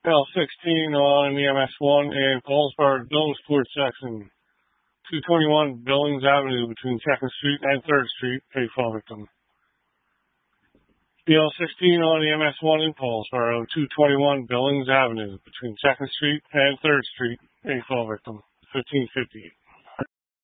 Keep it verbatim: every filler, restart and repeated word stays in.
L sixteen on E M S one in Paulsboro, Domasport section. two twenty-one Billings Avenue between second Street and third Street. A fall victim. B L sixteen on E M S one in Paulsboro, two twenty-one Billings Avenue between second Street and third Street. A fall victim. fifteen fifty.